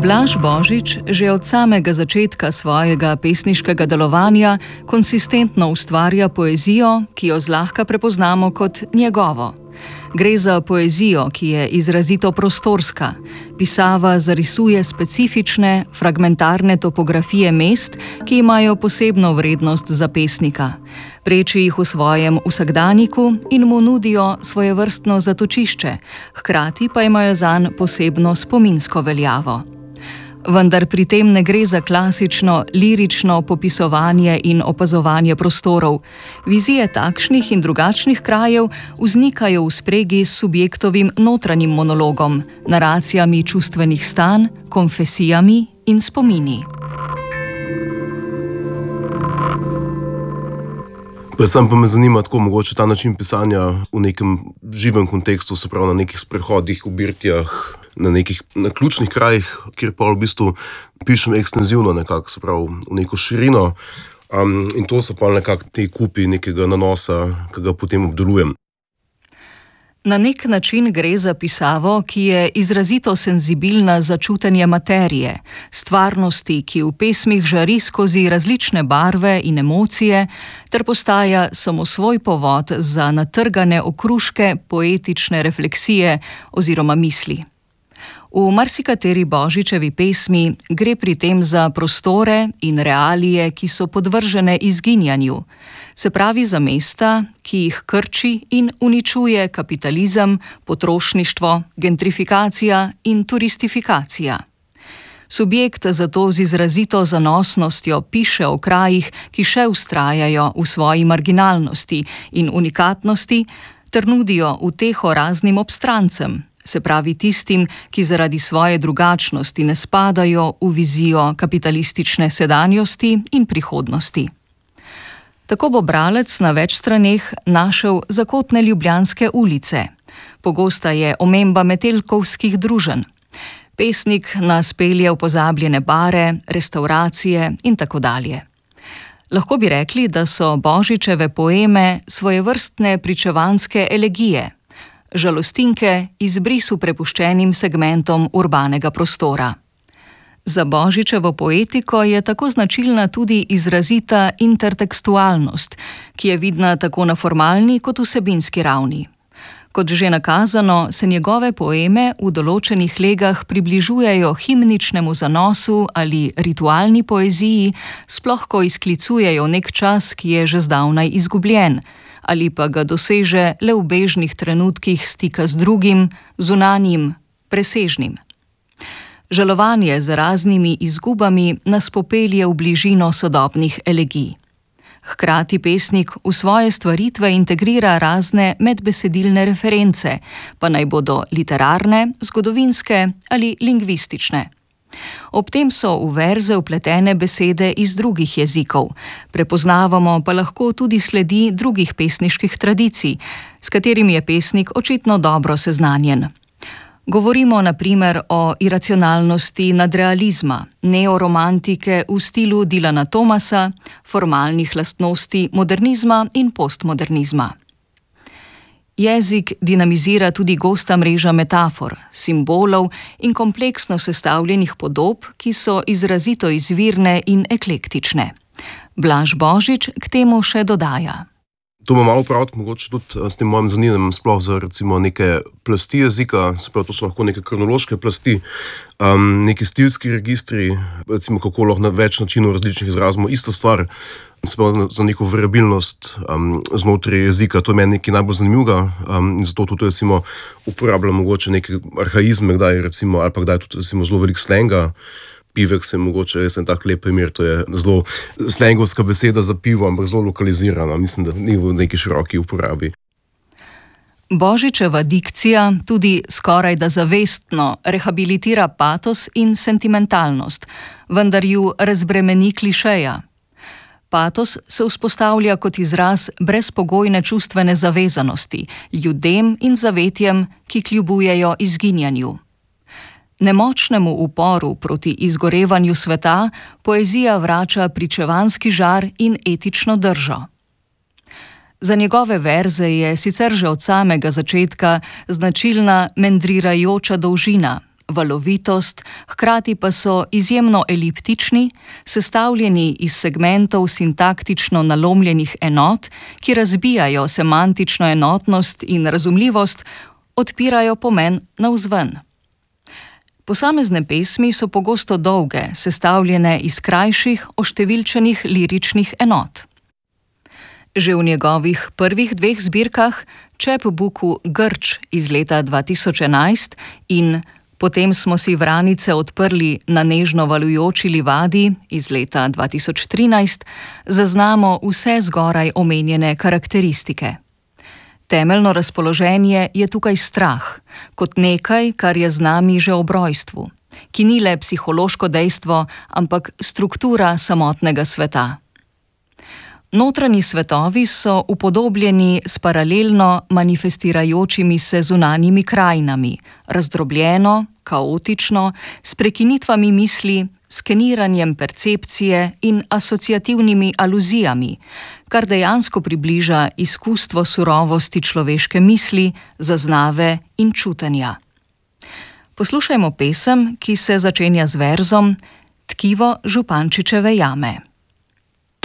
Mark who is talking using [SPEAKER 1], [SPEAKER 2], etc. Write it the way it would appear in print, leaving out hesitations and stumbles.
[SPEAKER 1] Blaž Božič že od samega začetka svojega pesniškega delovanja konsistentno ustvarja poezijo, ki jo zlahka prepoznamo kot njegovo. Gre za poezijo, ki je izrazito prostorska. Pisava zarisuje specifične, fragmentarne topografije mest, ki imajo posebno vrednost za pesnika. Preči jih v svojem vsakdaniku in mu nudijo svojevrstno zatočišče, hkrati pa imajo zanj posebno spominsko veljavo. Vendar pri tem ne gre za klasično lirično popisovanje in opazovanje prostorov. Vizije takšnih in drugačnih krajev vznikajo v spregi s subjektovim notranjim monologom, naracijami čustvenih stanj, konfesijami in spomini.
[SPEAKER 2] Predvsem pa me zanima tako mogoče ta način pisanja v nekem živem kontekstu, se pravi na nekih sprehodih, v birtijah, na ključnih krajih, kjer pa v bistvu pišem ekstenzivno nekako, se pravi v neko širino, in to so pa nekako te kupi nekega nanosa, ki ga potem obdelujem.
[SPEAKER 1] Na nek način gre za pisavo, ki je izrazito senzibilna za čutenje materije, stvarnosti, ki v pesmih žari skozi različne barve in emocije, ter postaja samosvoj povod za natrgane okruške poetične refleksije oziroma misli. V marsikateri Božičevi pesmi gre pri tem za prostore in realije, ki so podvržene izginjanju, se pravi za mesta, ki jih krči in uničuje kapitalizem, potrošništvo, gentrifikacija in turistifikacija. Subjekt zato z izrazito zanosnostjo piše o krajih, ki še vztrajajo v svoji marginalnosti in unikatnosti, ter nudijo uteho raznim obstrancem, se pravi tistim, ki zaradi svoje drugačnosti ne spadajo v vizijo kapitalistične sedanjosti in prihodnosti. Tako bo bralec na več straneh našel zakotne ljubljanske ulice. Pogosta je omemba metelkovskih druženj. Pesnik nas pelje v pozabljene bare, restavracije in tako dalje. Lahko bi rekli, da so Božičeve poeme svojevrstne pričevanske elegije, žalostinke izbrisu prepuščenim segmentom urbanega prostora. Za Božičevo poetiko je tako značilna tudi izrazita intertekstualnost, ki je vidna tako na formalni kot vsebinski ravni. Kot že nakazano, se njegove poeme v določenih legah približujejo himničnemu zanosu ali ritualni poeziji, sploh ko izklicujejo nek čas, ki je že zdavnaj izgubljen, ali pa ga doseže le v bežnih trenutkih stika z drugim, zunanjim, presežnim. Žalovanje za raznimi izgubami nas popelje v bližino sodobnih elegij. Hkrati pesnik v svoje stvaritve integrira razne medbesedilne reference, pa naj bodo literarne, zgodovinske ali lingvistične. Ob tem so v verze vpletene besede iz drugih jezikov, prepoznavamo pa lahko tudi sledi drugih pesniških tradicij, s katerimi je pesnik očitno dobro seznanjen. Govorimo na primer o iracionalnosti nadrealizma, neoromantike v stilu Dylana Thomasa, formalnih lastnosti modernizma in postmodernizma. Jezik dinamizira tudi gosta mreža metafor, simbolov in kompleksno sestavljenih podob, ki so izrazito izvirne in eklektične. Blaž Božič k temu še dodaja.
[SPEAKER 2] To ima malo praviti, mogoče tudi s tem mojim zanimanjem sploh za recimo neke plasti jezika, se pravi, to so lahko neke kronološke plasti, neki stilski registri, recimo kako lahko na več načinov različnih izrazimo isto stvar, se pravi za neko variabilnost znotraj jezika, to je meni nekaj najbolj zanimivega, in zato tudi recimo uporabljam mogoče neke arhaizme, kdaj recimo, ali pa kdaj tudi recimo zelo veliko slenga. Pivek se mogoče res en tak lep primer, to je zelo slengovska beseda za pivo, ampak zelo lokalizirana, mislim, da ni v neki široki uporabi.
[SPEAKER 1] Božičeva dikcija tudi skoraj da zavestno rehabilitira patos in sentimentalnost, vendar ju razbremeni klišeja. Patos se vzpostavlja kot izraz brezpogojne čustvene zavezanosti ljudem in zavetjem, ki kljubujejo izginjanju. Nemočnemu uporu proti izgorevanju sveta poezija vrača pričevanski žar in etično držo. Za njegove verze je sicer že od samega začetka značilna mendrirajoča dolžina, valovitost, hkrati pa so izjemno eliptični, sestavljeni iz segmentov sintaktično nalomljenih enot, ki razbijajo semantično enotnost in razumljivost, odpirajo pomen navzven. Posamezne pesmi so pogosto dolge, sestavljene iz krajših, oštevilčenih liričnih enot. Že v njegovih prvih dveh zbirkah, Chapbooku Grč iz leta 2011 in Potem smo si vranice odprli na nežno valujoči livadi iz leta 2013, zaznamo vse zgoraj omenjene karakteristike. Temeljno razpoloženje je tukaj strah, kot nekaj, kar je z nami že ob rojstvu, ki ni le psihološko dejstvo, ampak struktura samotnega sveta. Notranji svetovi so upodobljeni s paralelno manifestirajočimi se zunanjimi krajinami, razdrobljeno, kaotično, s prekinitvami misli, skeniranjem percepcije in asociativnimi aluzijami, kar dejansko približa izkustvo surovosti človeške misli, zaznave in čutenja. Poslušajmo pesem, ki se začenja z verzom Tkivo Župančičeve jame.